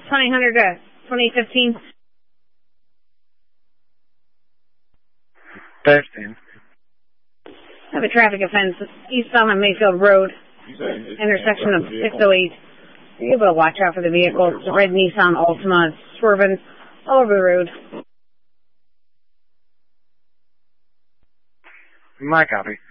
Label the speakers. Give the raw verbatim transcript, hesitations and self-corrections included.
Speaker 1: twenty hundred to twenty fifteen.
Speaker 2: thirteen.
Speaker 1: Have a traffic offense eastbound on Mayfield Road, intersection of six oh eight. You're able to watch out for the vehicle. It's a red Nissan Altima. It's swerving all over the road.
Speaker 2: My copy.